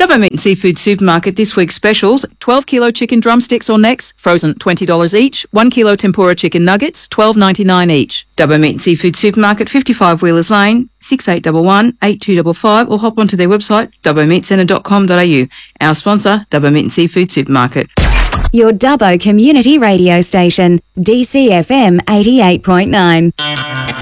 Dubbo Meat and Seafood Supermarket this week's specials: 12 kilo chicken drumsticks or necks, frozen $20 each. 1 kilo tempura chicken nuggets, $12.99 each. Dubbo Meat and Seafood Supermarket, 55 Wheelers Lane, 6811 8255, or hop onto their website dubbomeatcentre.com.au. Our sponsor, Dubbo Meat and Seafood Supermarket. Your Dubbo Community Radio Station, DCFM 88.9.